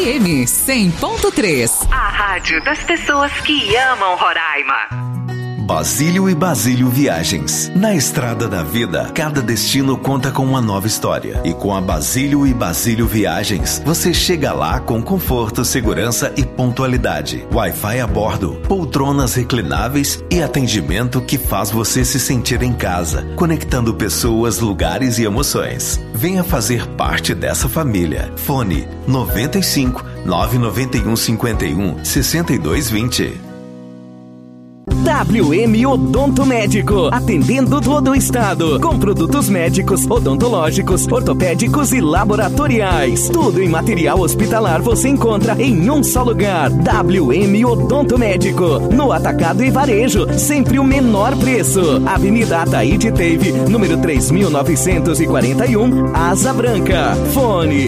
FM 100.3. A rádio das pessoas que amam Roraima. Basílio e Basílio Viagens. Na estrada da vida, cada destino conta com uma nova história. E com a Basílio e Basílio Viagens, você chega lá com conforto, segurança e pontualidade. Wi-Fi a bordo, poltronas reclináveis e atendimento que faz você se sentir em casa, conectando pessoas, lugares e emoções. Venha fazer parte dessa família. Fone 95 991 51 6220. WM Odonto Médico, atendendo todo o estado, com produtos médicos, odontológicos, ortopédicos e laboratoriais. Tudo em material hospitalar você encontra em um só lugar. WM Odonto Médico, no atacado e varejo, sempre o menor preço. Avenida Ataíde Teve, número 3941, Asa Branca. Fone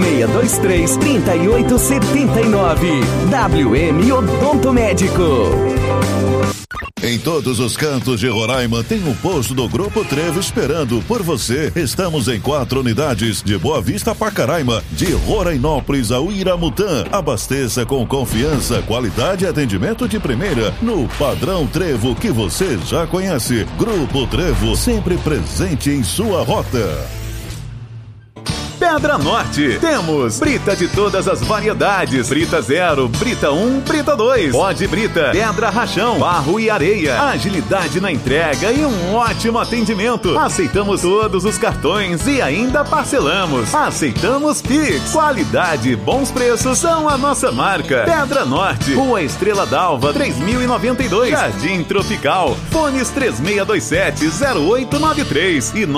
3623-3879. WM Odonto Médico. Em todos os cantos de Roraima tem um posto do Grupo Trevo esperando por você. Estamos em 4 unidades, de Boa Vista a Pacaraima, de Rorainópolis a Uiramutã. Abasteça com confiança, qualidade e atendimento de primeira no padrão Trevo que você já conhece. Grupo Trevo, sempre presente em sua rota. Pedra Norte, temos brita de todas as variedades, brita 0, brita 1, brita 2, pó de brita, pedra rachão, barro e areia, agilidade na entrega e um ótimo atendimento. Aceitamos todos os cartões e ainda parcelamos. Aceitamos Pix, qualidade e bons preços são a nossa marca. Pedra Norte, Rua Estrela d'Alva, 3092, Jardim Tropical, fones 3627-0893 e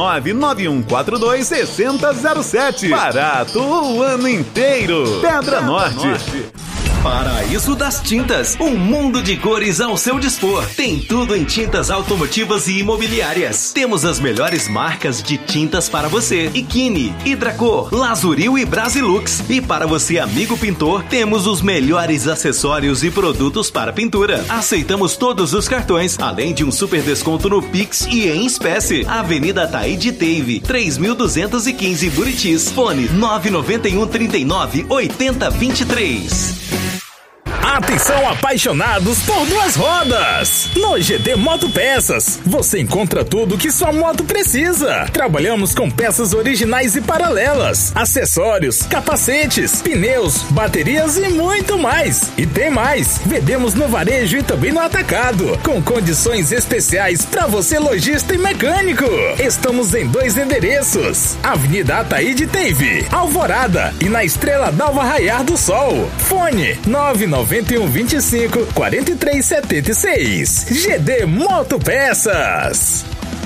99142-6007. Barato o ano inteiro. Pedra Norte. Paraíso das Tintas, um mundo de cores ao seu dispor. Tem tudo em tintas automotivas e imobiliárias. Temos as melhores marcas de tintas para você: Ikine, Hidracor, Lazuril e Brasilux. E para você, amigo pintor, temos os melhores acessórios e produtos para pintura. Aceitamos todos os cartões, além de um super desconto no Pix e em espécie. Avenida Ataíde Teve, 3215 Buritis. Fone 991 39 80 23. Atenção, apaixonados por duas rodas! No GD Moto Peças, você encontra tudo que sua moto precisa. Trabalhamos com peças originais e paralelas, acessórios, capacetes, pneus, baterias e muito mais. E tem mais! Vendemos no varejo e também no atacado, com condições especiais para você, lojista e mecânico. Estamos em 2 endereços: Avenida Ataíde Teve, Alvorada, e na Estrela d'Alva Raiar do Sol. Fone 99125 4376. GD Motopeças.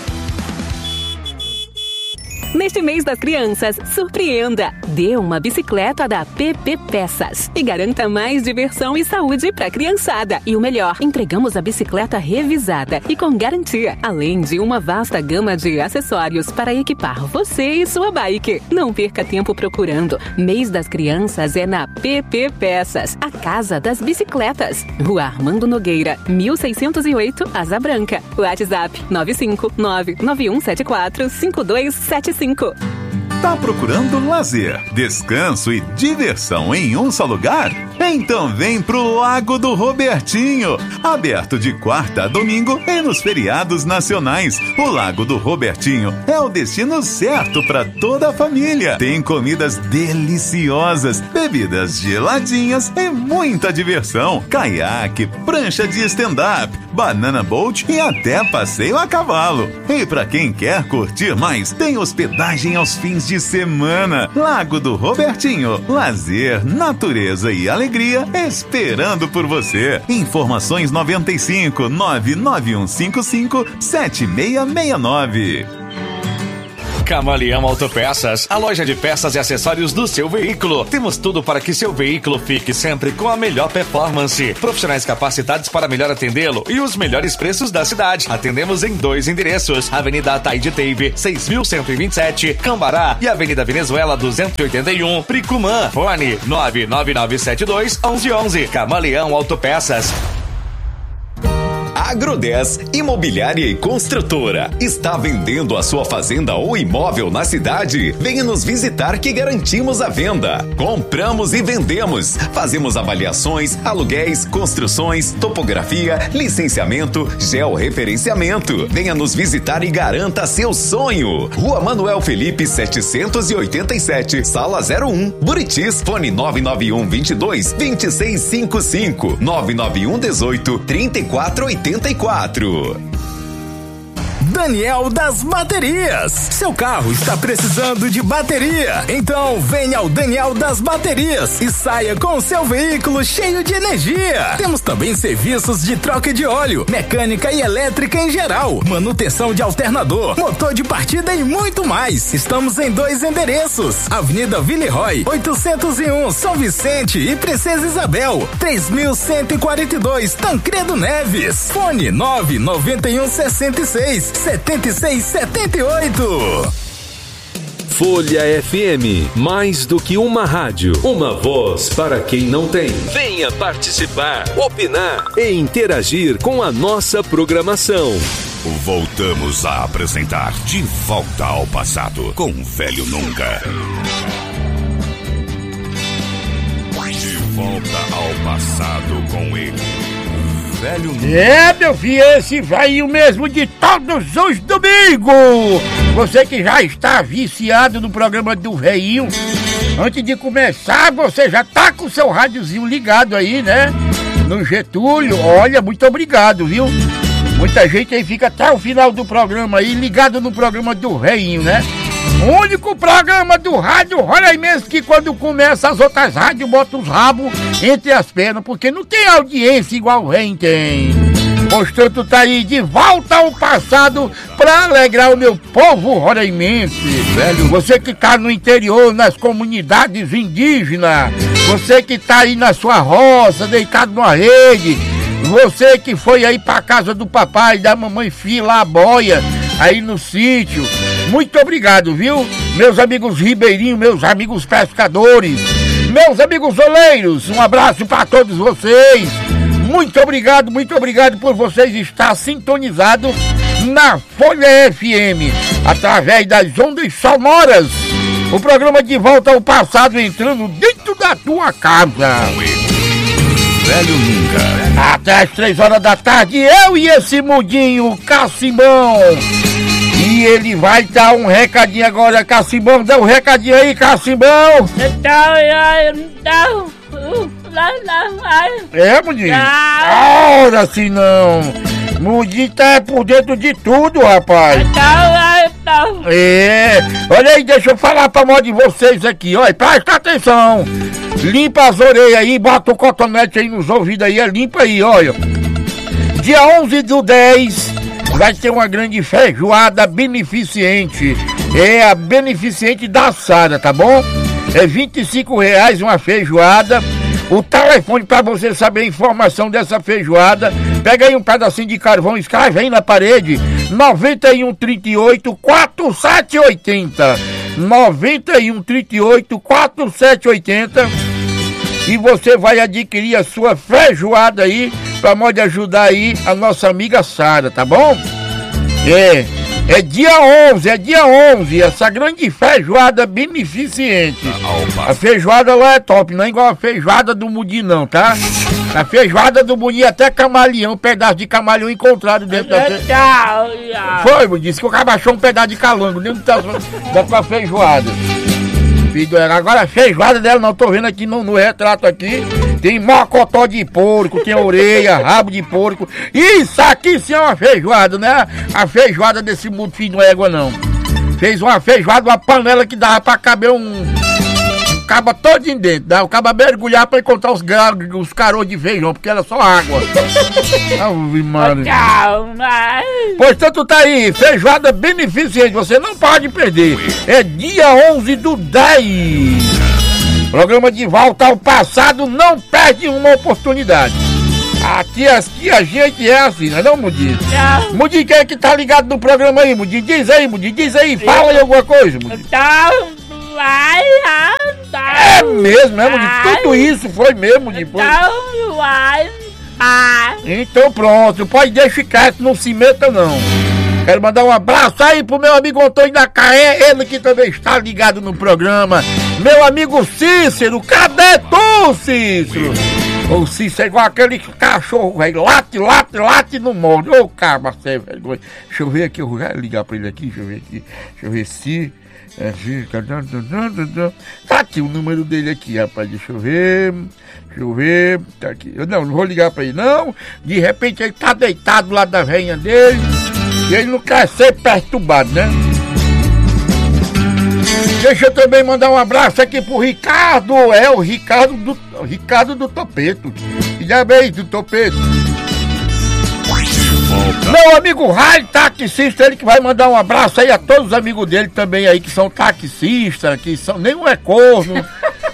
Neste mês das crianças, surpreenda! Dê uma bicicleta da PP Peças e garanta mais diversão e saúde para a criançada. E o melhor, entregamos a bicicleta revisada e com garantia, além de uma vasta gama de acessórios para equipar você e sua bike. Não perca tempo procurando. Mês das crianças é na PP Peças, a casa das bicicletas. Rua Armando Nogueira, 1608, Asa Branca. WhatsApp 95991745275. Tá procurando lazer, descanso e diversão em um só lugar? Então vem pro Lago do Robertinho, aberto de quarta a domingo e nos feriados nacionais. O Lago do Robertinho é o destino certo para toda a família. Tem comidas deliciosas, bebidas geladinhas e muita diversão. Caiaque, prancha de stand-up, banana boat e até passeio a cavalo. E para quem quer curtir mais, tem hospedagem aos fins de semana. Lago do Robertinho, lazer, natureza e alegria esperando por você. Informações 95 99155 7669. Camaleão Autopeças, a loja de peças e acessórios do seu veículo. Temos tudo para que seu veículo fique sempre com a melhor performance. Profissionais capacitados para melhor atendê-lo e os melhores preços da cidade. Atendemos em 2 endereços: Avenida Ataíde Teve, 6127, Cambará, e Avenida Venezuela 281, Pricumã. Fone 99972 1111. Camaleão Autopeças. Agro10 Imobiliária e Construtora. Está vendendo a sua fazenda ou imóvel na cidade? Venha nos visitar que garantimos a venda. Compramos e vendemos. Fazemos avaliações, aluguéis, construções, topografia, licenciamento, georreferenciamento. Venha nos visitar e garanta seu sonho. Rua Manuel Felipe 787, Sala 01, Buritis, fone 991 22 2655, 991 18 3484. Daniel das Baterias. Seu carro está precisando de bateria? Então venha ao Daniel das Baterias e saia com o seu veículo cheio de energia. Temos também serviços de troca de óleo, mecânica e elétrica em geral, manutenção de alternador, motor de partida e muito mais. Estamos em 2 endereços: Avenida Villeroy, 801, São Vicente e Princesa Isabel, 3142, Tancredo Neves. Fone 991 66 7678. Folha FM, mais do que uma rádio, uma voz para quem não tem. Venha participar, opinar e interagir com a nossa programação. Voltamos a apresentar De Volta ao Passado com o Velho Nunca. De volta ao passado com ele. Meu filho, esse velho mesmo de todos os domingos. Você que já está viciado no programa do Velhinho, antes de começar, você já tá com o seu rádiozinho ligado aí, né? No Getúlio. Olha, muito obrigado, viu? Muita gente aí fica até o final do programa aí, ligado no programa do Velhinho, né? O único programa do rádio roraimense que quando começa as outras rádios botam os rabos entre as pernas, porque não tem audiência igual o Rei tem. Portanto, tá aí de volta ao passado pra alegrar o meu povo roraimense. Velho, você que tá no interior, nas comunidades indígenas, você que tá aí na sua roça, deitado numa rede, você que foi aí pra casa do papai e da mamãe filar a boia aí no sítio, muito obrigado, viu? Meus amigos ribeirinhos, meus amigos pescadores, meus amigos oleiros, um abraço para todos vocês. Muito obrigado por vocês estar sintonizados na Folha FM, através das ondas sonoras. O programa De Volta ao Passado entrando dentro da tua casa. Velho Nunca. Até as 3 horas da tarde, eu e esse mudinho, Cacimbão. E ele vai dar um recadinho agora, Cacimbão. Dá um recadinho aí, Cacimbão. É, mudinho? Ora, assim não. Mudinho tá por dentro de tudo, rapaz. É. Olha aí, deixa eu falar pra moda de vocês aqui, olha. Presta atenção. Limpa as orelhas aí, bota o cotonete aí nos ouvidos aí, limpa aí, olha. Dia 11/10 vai ter uma grande feijoada beneficente. É a beneficente da Sara, tá bom? É R$25 uma feijoada. O telefone para você saber a informação dessa feijoada, pega aí um pedacinho de carvão, escreve aí na parede, 91 38 4780. 91 38 4780. E você vai adquirir a sua feijoada aí, pra modo de ajudar aí a nossa amiga Sara, tá bom? É dia 11, essa grande feijoada beneficente. A feijoada lá é top, não é igual a feijoada do Mudi não, tá? A feijoada do Mudi até camaleão, um pedaço de camaleão encontrado dentro da feijoada. Foi, Mudi, disse que o cara achou um pedaço de calango dentro da tua feijoada. Agora a feijoada dela, não, tô vendo aqui no retrato aqui, tem mocotó de porco, tem orelha, rabo de porco. Isso aqui sim é uma feijoada, né? A feijoada desse mundo filho não é égua não. Fez uma feijoada, uma panela que dava pra caber um caba todinho dentro, dá o caba mergulhar pra encontrar os caroços de feijão, porque era só água. Ave Maria. Pois tanto tá aí, feijoada beneficente, você não pode perder. É dia 11/10. Programa De Volta ao Passado, não perde uma oportunidade. Aqui a gente é assim, não é não, Mudi? Mudi, quem é que tá ligado no programa aí, Mudi? Diz aí, fala aí alguma coisa, Mudi. É mesmo, Mudi? Tudo isso foi mesmo, Mudi? Então pronto, pode deixar quieto, não se meta não. Quero mandar um abraço aí pro meu amigo Antônio da Caé, ele que também está ligado no programa. Meu amigo Cícero, cadê tu, Cícero? O Cícero é igual aquele cachorro, velho, late, não morde. Ô, cara, você é vergonha. Deixa eu ver aqui, eu vou ligar pra ele aqui, deixa eu ver se... Tá aqui o número dele aqui, rapaz, deixa eu ver, tá aqui. Eu não vou ligar pra ele não, de repente ele tá deitado lá da veinha dele, e ele não quer ser perturbado, né? Deixa eu também mandar um abraço aqui pro Ricardo, o Ricardo do Topeto, e já veio do Topeto. Meu amigo Rai, taxista, ele que vai mandar um abraço aí a todos os amigos dele também aí, que são taxistas, que são, nenhum é corno.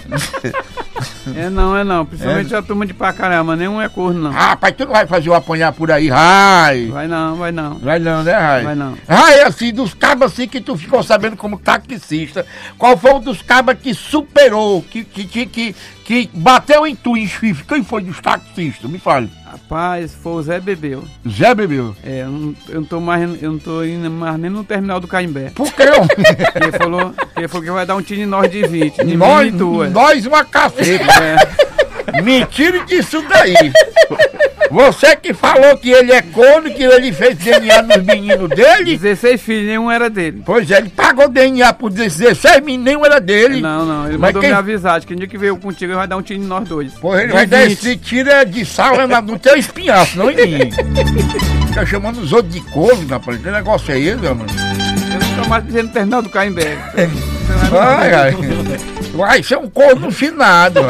É não, principalmente a turma de Pacarama, nenhum é corno não. Rapaz, tu não vai fazer o apanhar por aí, Rai? Vai não, né, Rai? Vai não. Rai, assim, dos cabas assim que tu ficou sabendo como taxista, qual foi um dos cabas que superou, que bateu em tu, em chifre? Quem foi dos taxistas? Me fale. Rapaz, foi o Zé Bebeu. Zé Bebeu? É, eu não tô indo mais nem no terminal do Caimbé. Por quê? Ele falou que vai dar um tiro em nós de 20. Nós uma caceta. Mentira disso daí. Você que falou que ele é corno, que ele fez DNA nos meninos dele. 16 filhos, nenhum era dele. Pois é, ele pagou DNA por 16 meninos, nenhum era dele. Não, ele mandou me avisar, que no dia que veio contigo ele vai dar um tiro em nós dois. Pois ele vai dar esse tiro de sal no teu espinhaço, não em mim. Fica chamando os outros de corno, rapaz. Que negócio é esse, meu mano? Eu nunca mais pisei no terminal do Caimbé. Vai ser um corno finado,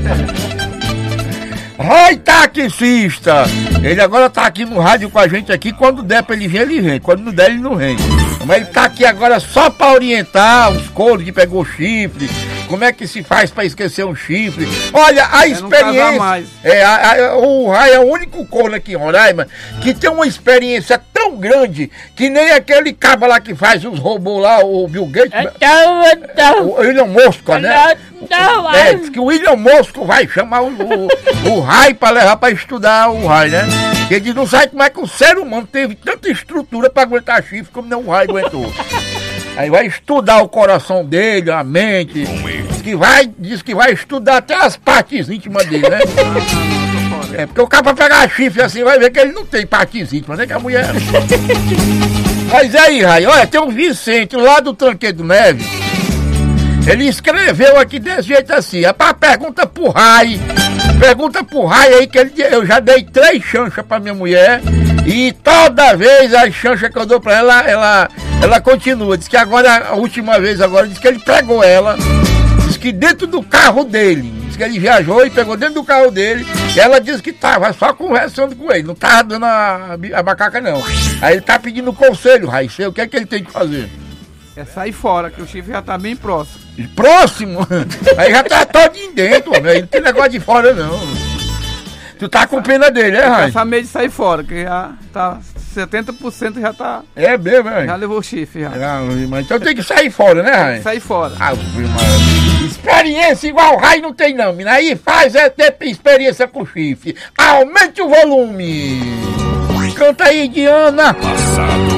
Ai, taxista! Ele agora tá aqui no rádio com a gente aqui. Quando der pra ele vir, ele vem. Quando não der, ele não vem. Mas ele tá aqui agora só pra orientar os cornos que pegou chifre. Como é que se faz pra esquecer um chifre? Olha, a experiência... o Rai é o único corno aqui em Roraima que tem uma experiência tão grande que nem aquele cabo lá que faz os robôs lá, o Bill Gates. O William Mosco, né? Diz que o William Mosco vai chamar o Rai pra levar pra estudar o Rai, né? Que ele não sabe como é que o ser humano teve tanta estrutura pra aguentar chifre como não o Rai aguentou. Aí vai estudar o coração dele, a mente. Diz que vai estudar até as partes íntimas dele, né? É, porque o cara pra pegar chifre assim vai ver que ele não tem partes íntimas, né? Que a mulher... Mas aí, Rai, olha, tem um Vicente lá do Tranqueiro do Neve. Ele escreveu aqui desse jeito assim. Pergunta pro Rai aí que eu já dei 3 chanchas pra minha mulher. E toda vez a chancha que eu dou pra ela continua. Diz que agora, a última vez agora, diz que ele pegou ela. Diz que dentro do carro dele. Diz que ele viajou e pegou dentro do carro dele. E ela disse que tava só conversando com ele. Não tava dando a macaca, não. Aí ele tá pedindo conselho, Rai. O que é que ele tem que fazer? É sair fora, que o chifre já tá bem próximo. Próximo? Aí já tá todinho dentro, velho. Não tem negócio de fora, não. Tu tá com pena dele, né, Rai? Essa meio de sair fora, que já tá 70% já tá... É mesmo, velho? Já levou o chifre, já. Então tem que sair fora, né, Rai? Sair fora. Experiência igual o Rai não tem, não, menina. Aí faz ter experiência com chifre. Aumente o volume. Canta aí, Diana. Passado.